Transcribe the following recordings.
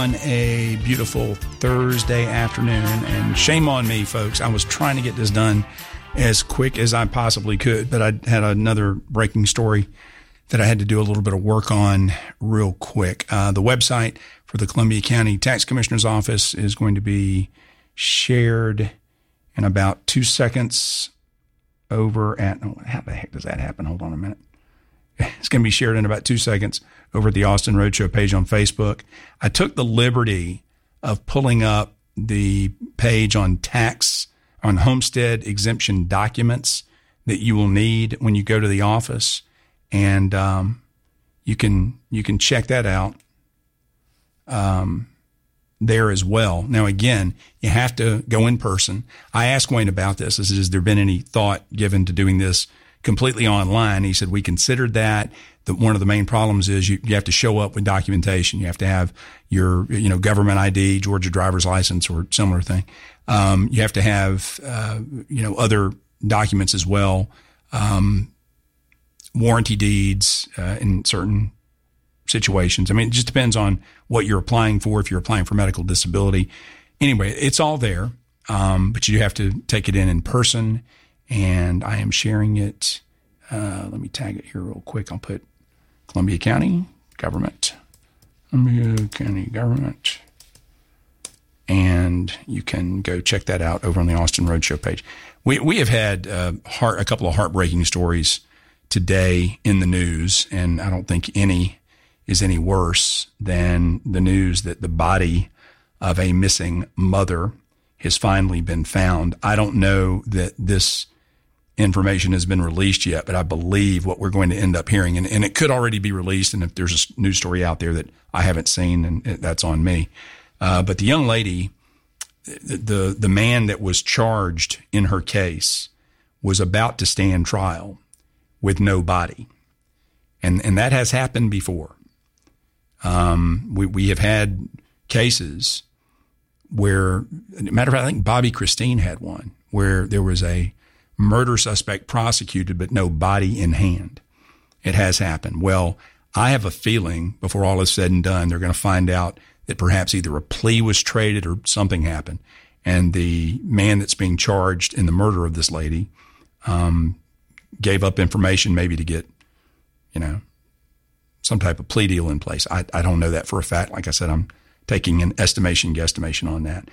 On a beautiful Thursday afternoon, and shame on me, folks. I was trying to get this done as quick as I possibly could, but I had another breaking story that I had to do a little bit of work on real quick. The website for the Columbia County Tax Commissioner's Office is going to be shared in about 2 seconds over at, how the heck does that happen? Hold on a minute. It's going to be shared in about 2 seconds over at the Austin Roadshow page on Facebook. I took the liberty of pulling up the page on homestead exemption documents that you will need when you go to the office. And you can check that out there as well. Now, again, you have to go in person. I asked Wayne about this. I said, has there been any thought given to doing this completely online? He said, we considered that. One of the main problems is you have to show up with documentation. You have to have your, government ID, Georgia driver's license or similar thing. You have to have, other documents as well. Warranty deeds, in certain situations. I mean, it just depends on what you're applying for. If you're applying for medical disability, anyway, it's all there. But you have to take it in person. And I am sharing it. Let me tag it here real quick. I'll put Columbia County Government. And you can go check that out over on the Austin Roadshow page. We have had a couple of heartbreaking stories today in the news, and I don't think any is any worse than the news that the body of a missing mother has finally been found. I don't know that this information has been released yet, but I believe what we're going to end up hearing, and it could already be released, and if there's a news story out there that I haven't seen, and that's on me. But the young lady, the man that was charged in her case was about to stand trial with no body. And that has happened before. We have had cases where, matter of fact, I think Bobby Christine had one where there was a murder suspect prosecuted, but no body in hand. It has happened. Well, I have a feeling before all is said and done, they're going to find out that perhaps either a plea was traded or something happened. And the man that's being charged in the murder of this lady, gave up information maybe to get, some type of plea deal in place. I don't know that for a fact. Like I said, I'm taking an guesstimation on that.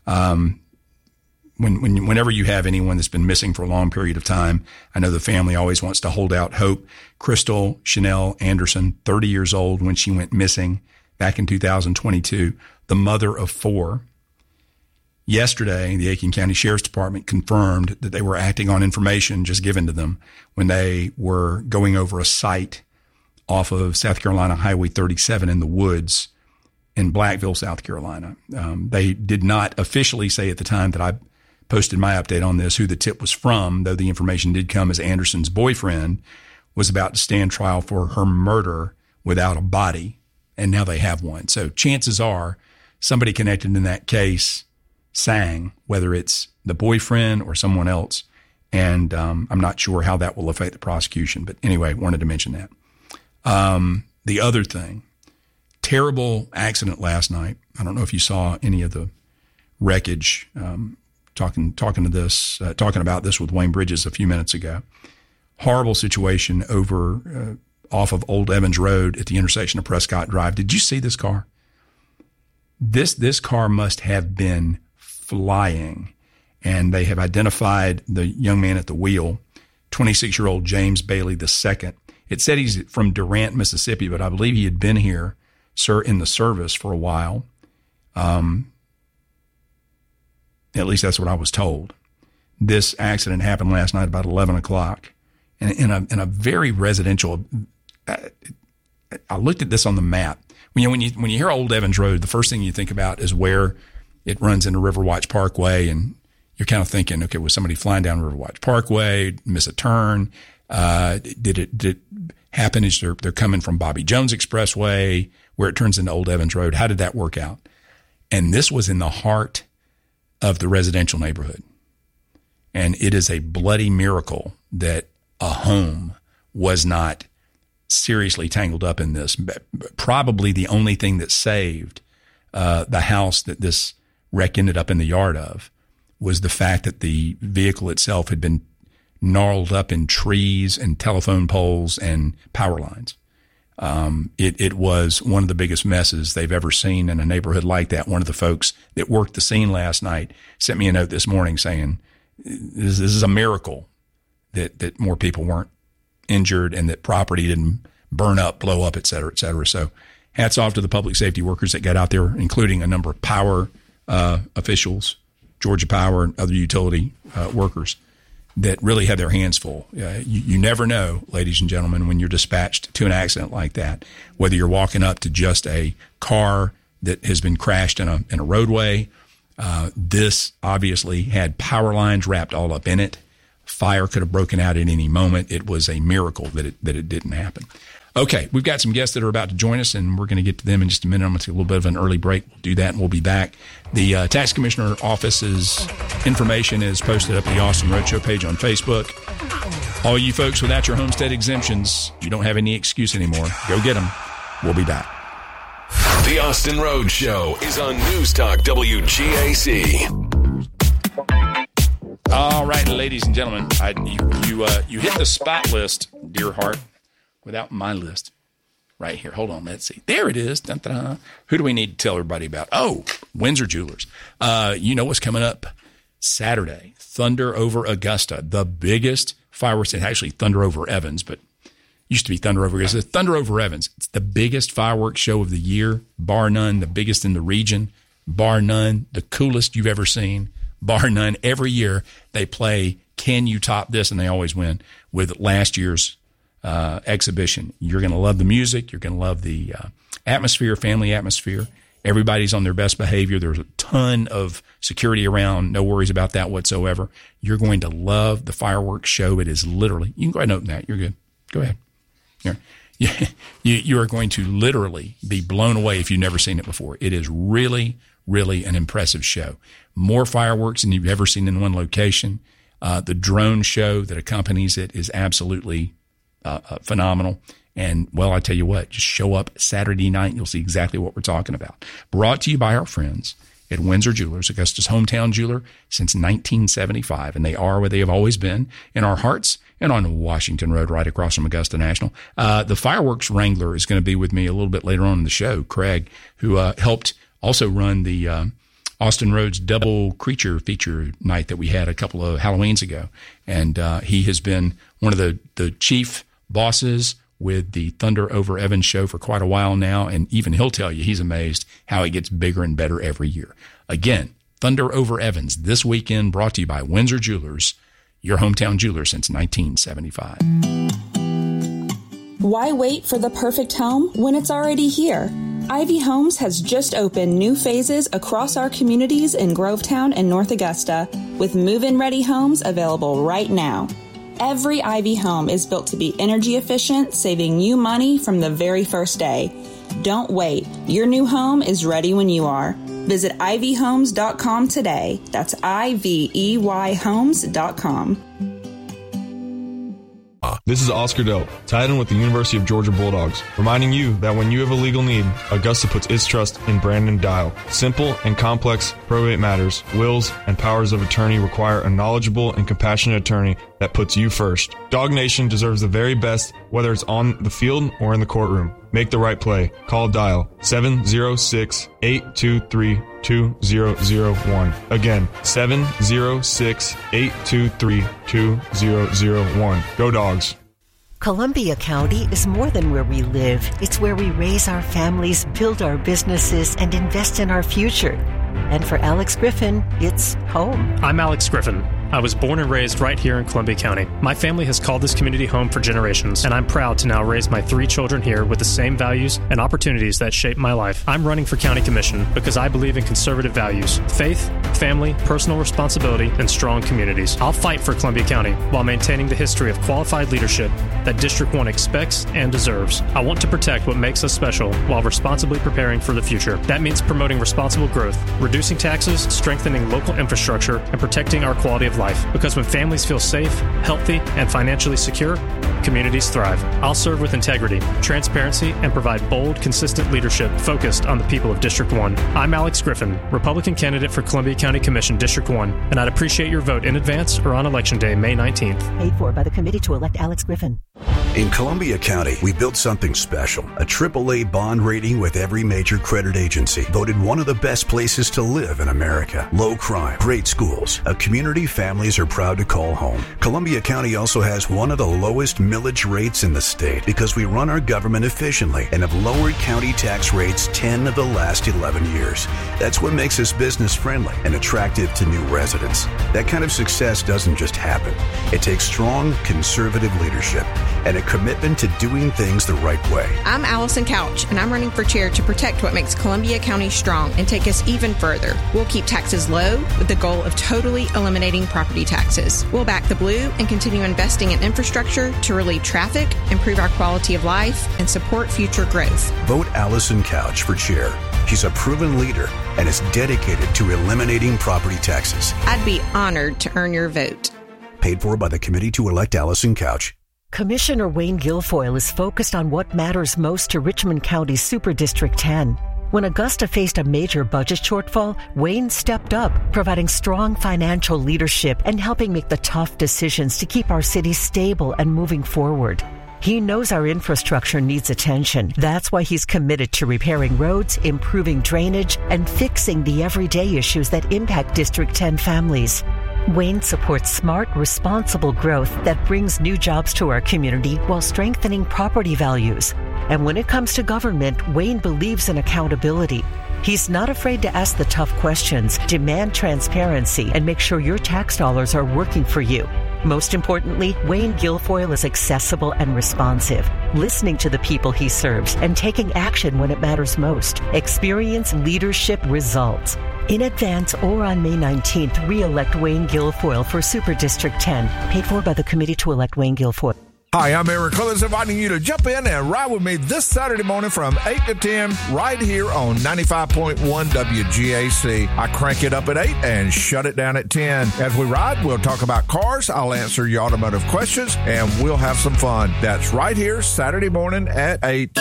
Whenever you have anyone that's been missing for a long period of time, I know the family always wants to hold out hope. Crystal Chanel Anderson, 30 years old when she went missing back in 2022, the mother of 4. Yesterday, the Aiken County Sheriff's Department confirmed that they were acting on information just given to them when they were going over a site off of South Carolina Highway 37 in the woods in Blackville, South Carolina. They did not officially say at the time that I posted my update on this who the tip was from, though the information did come as Anderson's boyfriend was about to stand trial for her murder without a body, and now they have one. So chances are somebody connected in that case sang, whether it's the boyfriend or someone else, and I'm not sure how that will affect the prosecution. But anyway, wanted to mention that. The other thing, terrible accident last night. I don't know if you saw any of the wreckage. Talking about this with Wayne Bridges a few minutes ago. Horrible situation over off of Old Evans Road at the intersection of Prescott Drive. Did you see this car? This car must have been flying, and they have identified the young man at the wheel, 26-year-old James Bailey II. It said he's from Durant, Mississippi, but I believe he had been here, in the service for a while. At least that's what I was told. This accident happened last night about 11 o'clock, and in a very residential. I looked at this on the map. When you hear Old Evans Road, the first thing you think about is where it runs into Riverwatch Parkway, and you're kind of thinking, okay, was somebody flying down Riverwatch Parkway, miss a turn? Did it happen as they're coming from Bobby Jones Expressway, where it turns into Old Evans Road? How did that work out? And this was in the heart of the residential neighborhood. And it is a bloody miracle that a home was not seriously tangled up in this. Probably the only thing that saved the house that this wreck ended up in the yard of was the fact that the vehicle itself had been gnarled up in trees and telephone poles and power lines. It was one of the biggest messes they've ever seen in a neighborhood like that. One of the folks that worked the scene last night sent me a note this morning saying, this is a miracle that more people weren't injured and that property didn't burn up, blow up, et cetera, et cetera. So hats off to the public safety workers that got out there, including a number of power officials, Georgia Power and other utility workers that really had their hands full. You never know, ladies and gentlemen, when you're dispatched to an accident like that, whether you're walking up to just a car that has been crashed in a roadway. This obviously had power lines wrapped all up in it. Fire could have broken out at any moment. It was a miracle that it didn't happen. Okay, we've got some guests that are about to join us, and we're going to get to them in just a minute. I'm going to take a little bit of an early break. We'll do that, and we'll be back. The Tax Commissioner Office's information is posted up at the Austin Roadshow page on Facebook. All you folks without your homestead exemptions, you don't have any excuse anymore. Go get them. We'll be back. The Austin Roadshow is on News Talk WGAC. All right, ladies and gentlemen, you hit the spot list, dear heart, without my list right here. Hold on, let's see. There it is. Dun, dun, dun. Who do we need to tell everybody about? Oh, Windsor Jewelers. You know what's coming up Saturday. Thunder over Augusta, the biggest fireworks. It's actually Thunder over Evans, but used to be Thunder over Augusta. Thunder over Evans. It's the biggest fireworks show of the year, bar none, the biggest in the region, bar none, the coolest you've ever seen, bar none. Every year they play Can You Top This? And they always win with last year's exhibition. You're going to love the music. You're going to love the atmosphere, family atmosphere. Everybody's on their best behavior. There's a ton of security around. No worries about that whatsoever. You're going to love the fireworks show. It is literally, you can go ahead and open that. You're good. Go ahead. You are going to literally be blown away if you've never seen it before. It is really, really an impressive show. More fireworks than you've ever seen in one location. The drone show that accompanies it is absolutely phenomenal. And, well, I tell you what, just show up Saturday night and you'll see exactly what we're talking about. Brought to you by our friends at Windsor Jewelers, Augusta's hometown jeweler since 1975. And they are where they have always been, in our hearts and on Washington Road right across from Augusta National. The fireworks wrangler is going to be with me a little bit later on in the show, Craig, who helped also run the Austin Roads Double Creature feature night that we had a couple of Halloweens ago. And he has been one of the chief bosses with the Thunder over Evans show for quite a while now, and even he'll tell you he's amazed how it gets bigger and better every year. Again, Thunder over Evans this weekend, brought to you by Windsor Jewelers, your hometown jeweler since 1975. Why wait for the perfect home when it's already here? Ivy Homes has just opened new phases across our communities in Grovetown and North Augusta, with move-in ready homes available right now. Every Ivy home is built to be energy efficient, saving you money from the very first day. Don't wait. Your new home is ready when you are. Visit ivyhomes.com today. That's IVEYhomes.com. This is Oscar Delp, tight end with the University of Georgia Bulldogs, reminding you that when you have a legal need, Augusta puts its trust in Brandon Dial. Simple and complex probate matters, wills, and powers of attorney require a knowledgeable and compassionate attorney that puts you first. Dog Nation deserves the very best, whether it's on the field or in the courtroom. Make the right play. Call Dial 706-823-2001. Again, 706-823-2001. Go Dogs. Columbia County is more than where we live. It's where we raise our families, build our businesses, and invest in our future. And for Alex Griffin, it's home. I'm Alex Griffin. I was born and raised right here in Columbia County. My family has called this community home for generations, and I'm proud to now raise my 3 children here with the same values and opportunities that shaped my life. I'm running for county commission because I believe in conservative values: faith, family, personal responsibility, and strong communities. I'll fight for Columbia County while maintaining the history of qualified leadership that District 1 expects and deserves. I want to protect what makes us special while responsibly preparing for the future. That means promoting responsible growth, reducing taxes, strengthening local infrastructure, and protecting our quality of life. life. Because when families feel safe, healthy, and financially secure, communities thrive. I'll serve with integrity, transparency, and provide bold, consistent leadership focused on the people of District 1. I'm Alex Griffin, Republican candidate for Columbia County Commission District 1, and I'd appreciate your vote in advance or on Election Day, May 19th. Paid for by the committee to elect Alex Griffin. In Columbia County, we built something special. A AAA bond rating with every major credit agency. Voted one of the best places to live in America. Low crime, great schools. A community families are proud to call home. Columbia County also has one of the lowest millage rates in the state because we run our government efficiently and have lowered county tax rates 10 of the last 11 years. That's what makes us business friendly and attractive to new residents. That kind of success doesn't just happen. It takes strong, conservative leadership and a commitment to doing things the right way. I'm Allison Couch, and I'm running for chair to protect what makes Columbia County strong and take us even further. We'll keep taxes low with the goal of totally eliminating property taxes. We'll back the blue and continue investing in infrastructure to relieve traffic, improve our quality of life, and support future growth. Vote Allison Couch for chair. She's a proven leader and is dedicated to eliminating property taxes. I'd be honored to earn your vote. Paid for by the committee to elect Allison Couch. Commissioner Wayne Guilfoyle is focused on what matters most to Richmond County's Super District 10. When Augusta faced a major budget shortfall, Wayne stepped up, providing strong financial leadership and helping make the tough decisions to keep our city stable and moving forward. He knows our infrastructure needs attention. That's why he's committed to repairing roads, improving drainage, and fixing the everyday issues that impact District 10 families. Wayne supports smart, responsible growth that brings new jobs to our community while strengthening property values. And when it comes to government, Wayne believes in accountability. He's not afraid to ask the tough questions, demand transparency, and make sure your tax dollars are working for you. Most importantly, Wayne Guilfoyle is accessible and responsive, listening to the people he serves and taking action when it matters most. Experience leadership results. In advance or on May 19th, re-elect Wayne Guilfoyle for Super District 10. Paid for by the committee to elect Wayne Guilfoyle. Hi, I'm Aaron Collins, inviting you to jump in and ride with me this Saturday morning from 8 to 10 right here on 95.1 WGAC. I crank it up at 8 and shut it down at 10. As we ride, we'll talk about cars, I'll answer your automotive questions, and we'll have some fun. That's right here Saturday morning at 8.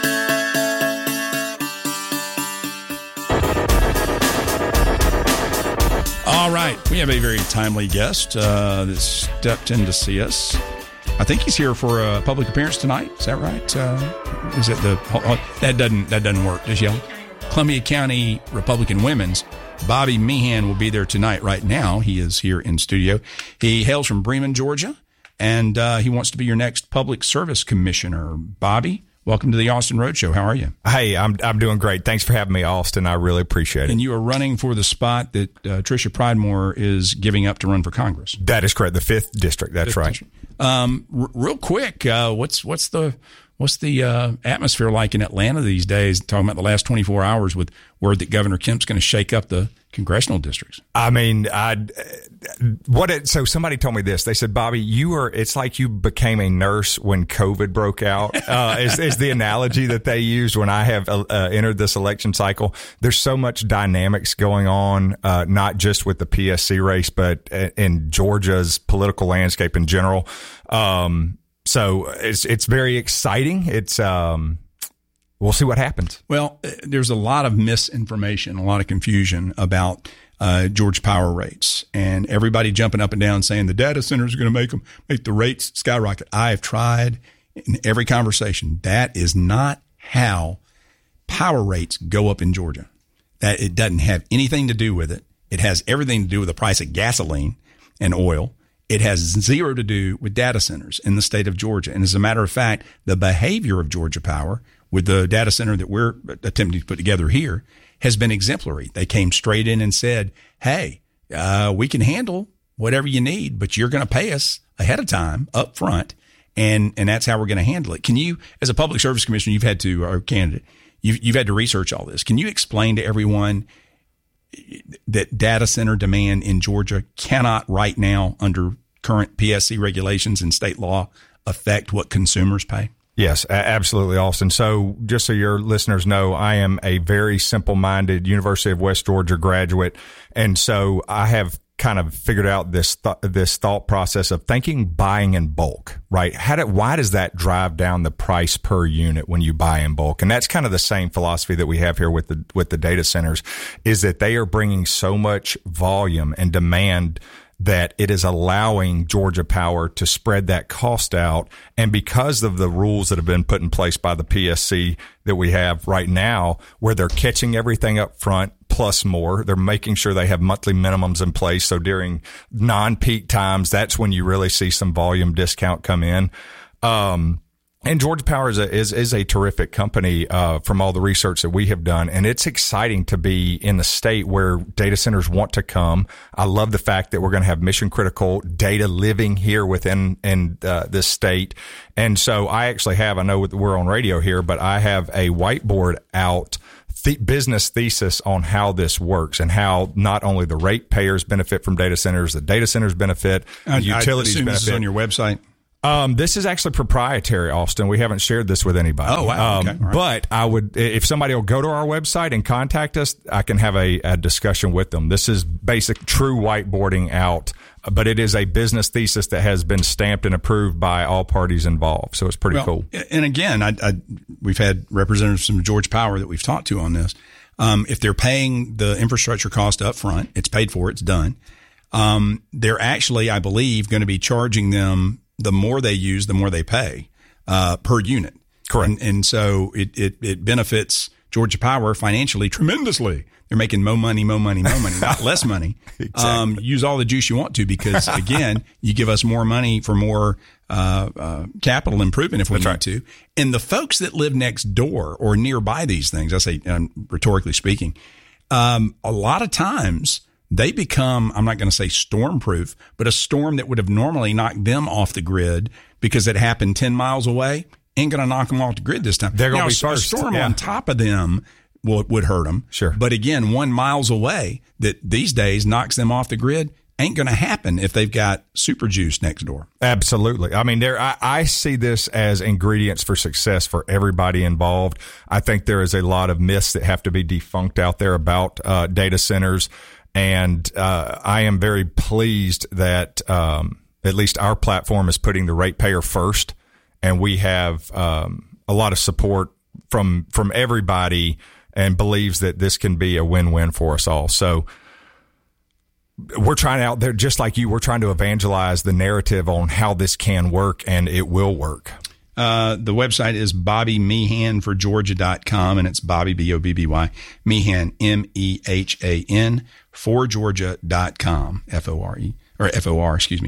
All right. We have a very timely guest that stepped in to see us. I think he's here for a public appearance tonight. Is that right? Is it that doesn't work, does y'all? Columbia County Republican Women's Bobby Meehan will be there tonight. Right now, he is here in studio. He hails from Bremen, Georgia, and he wants to be your next public service commissioner. Bobby, welcome to the Austin Roadshow. How are you? Hey, I'm doing great. Thanks for having me, Austin. I really appreciate it. And you are running for the spot that Tricia Pridemore is giving up to run for Congress. That is correct. The 5th district. That's right. District. Real quick, what's the atmosphere like in Atlanta these days? Talking about the last 24 hours with word that Governor Kemp's going to shake up the congressional districts. I mean, so somebody told me this. They said, Bobby, it's like you became a nurse when COVID broke out, is the analogy that they used when I have entered this election cycle. There's so much dynamics going on, not just with the PSC race, but in Georgia's political landscape in general. So it's very exciting. We'll see what happens. Well, there's a lot of misinformation, a lot of confusion about Georgia power rates, and everybody jumping up and down saying the data centers are going to make the rates skyrocket. I have tried in every conversation. That is not how power rates go up in Georgia. That it doesn't have anything to do with it. It has everything to do with the price of gasoline and oil. It has zero to do with data centers in the state of Georgia. And as a matter of fact, the behavior of Georgia Power with the data center that we're attempting to put together here has been exemplary. They came straight in and said, hey, we can handle whatever you need, but you're going to pay us ahead of time up front. And that's how we're going to handle it. Can you, as a public service commissioner, or candidate, you've had to research all this. Can you explain to everyone that data center demand in Georgia cannot right now under current PSC regulations and state law affect what consumers pay? Yes, absolutely, Austin. So just so your listeners know, I am a very simple-minded University of West Georgia graduate. And so I have kind of figured out this thought process of buying in bulk, right? Why does that drive down the price per unit when you buy in bulk? And that's kind of the same philosophy that we have here with the data centers, is that they are bringing so much volume and demand that it is allowing Georgia Power to spread that cost out. And because of the rules that have been put in place by the PSC that we have right now, where they're catching everything up front plus more, they're making sure they have monthly minimums in place. So during non-peak times, that's when you really see some volume discount come in. And Georgia Power is a terrific company from all the research that we have done, and it's exciting to be in the state where data centers want to come. I love the fact that we're going to have mission critical data living here within this state, and so I actually have. I know we're on radio here, but I have a whiteboard out. Business thesis on how this works and how not only the ratepayers benefit from data centers, the data centers benefit, the utilities benefit. This is on your website. This is actually proprietary, Austin. We haven't shared this with anybody. Oh, wow. Okay. Right. But I would, if somebody will go to our website and contact us, I can have a discussion with them. This is basic, true whiteboarding out, but it is a business thesis that has been stamped and approved by all parties involved. So it's pretty cool. And again, we've had representatives from Georgia Power that we've talked to on this. If they're paying the infrastructure cost up front, it's paid for, it's done. They're actually, I believe, going to be charging them. The more they use, the more they pay per unit. Correct. And so it benefits Georgia Power financially tremendously. They're making more money, not less money. Exactly. Use all the juice you want to, because again, you give us more money for more capital improvement if we need to. And the folks that live next door or nearby these things, I say rhetorically speaking, a lot of times they become, I'm not going to say storm-proof, but a storm that would have normally knocked them off the grid because it happened 10 miles away ain't going to knock them off the grid this time. They're going to be first. A storm on top of them would hurt them. Sure. But again, 1 mile away that these days knocks them off the grid ain't going to happen if they've got super juice next door. Absolutely. I mean, I see this as ingredients for success for everybody involved. I think there is a lot of myths that have to be defunct out there about data centers. And I am very pleased that at least our platform is putting the ratepayer first, and we have a lot of support from everybody, and believes that this can be a win-win for us all. So we're trying out there, just like you, we're trying to evangelize the narrative on how this can work, and it will work. The website is BobbyMeehanforGeorgia.com, and it's Bobby, B-O-B-B-Y, Meehan, M-E-H-A-N, forgeorgia.com, F-O-R-E, or F-O-R, excuse me.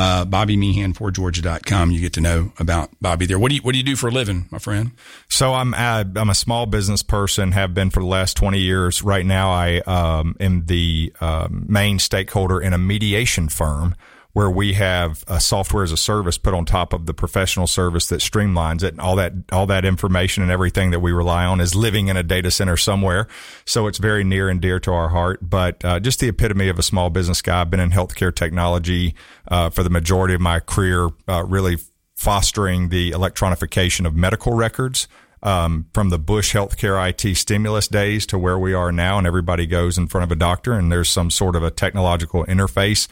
BobbyMeehanforGeorgia.com. You get to know about Bobby there. What do you do for a living, my friend? So I'm a small business person, have been for the last 20 years. Right now I am the main stakeholder in a mediation firm where we have a software as a service put on top of the professional service that streamlines it. And all that information and everything that we rely on is living in a data center somewhere. So it's very near and dear to our heart, but just the epitome of a small business guy. I've been in healthcare technology for the majority of my career, really fostering the electronification of medical records. From the Bush healthcare IT stimulus days to where we are now, and everybody goes in front of a doctor and there's some sort of a technological interface.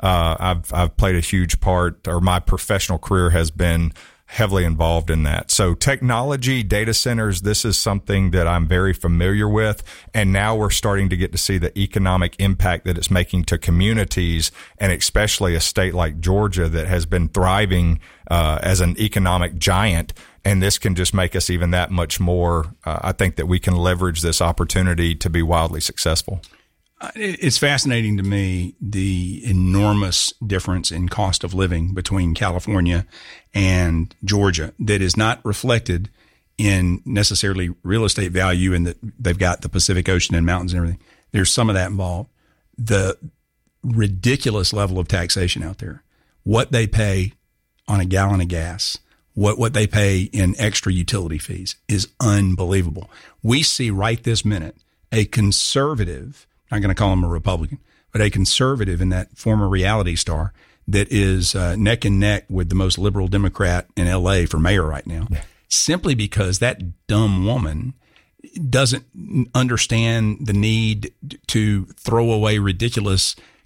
I've played a huge part, or my professional career has been heavily involved in that. So technology, data centers, this is something that I'm very familiar with. And now we're starting to get to see the economic impact that it's making to communities, and especially a state like Georgia that has been thriving as an economic giant. And this can just make us even that much more. I think that we can leverage this opportunity to be wildly successful. It's fascinating to me, the enormous difference in cost of living between California and Georgia that is not reflected in necessarily real estate value, and that they've got the Pacific Ocean and mountains and everything. There's some of that involved. The ridiculous level of taxation out there, what they pay on a gallon of gas, what they pay in extra utility fees is unbelievable. We see right this minute a conservative, I'm not going to call him a Republican, but a conservative in that former reality star that is neck and neck with the most liberal Democrat in L.A. for mayor right now, simply because that dumb woman doesn't understand the need to throw away ridiculous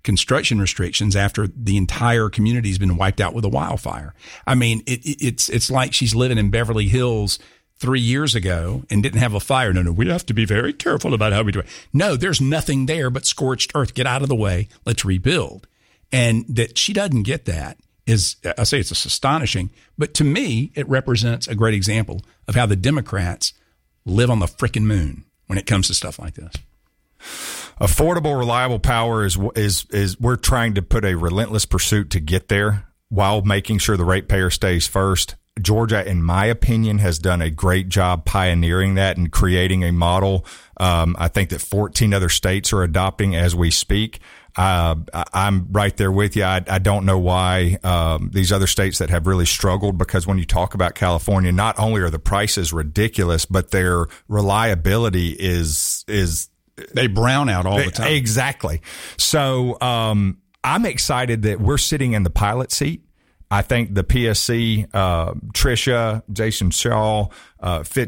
construction restrictions after the entire community has been wiped out with a wildfire. I mean, it's like she's living in Beverly Hills 3 years ago and didn't have a fire. No, we have to be very careful about how we do it. No, there's nothing there but scorched earth. Get out of the way. Let's rebuild. And that she doesn't get that is, I say it's astonishing, but to me, it represents a great example of how the Democrats live on the frickin' moon when it comes to stuff like this. Affordable, reliable power is we're trying to put a relentless pursuit to get there while making sure the ratepayer stays first. Georgia, in my opinion, has done a great job pioneering that and creating a model. I think that 14 other states are adopting as we speak. I'm right there with you. I don't know why these other states that have really struggled, because when you talk about California, not only are the prices ridiculous, but their reliability is they brown out all the time. Exactly. So I'm excited that we're sitting in the pilot seat. I think the PSC, Tricia, Jason Shaw, Fitz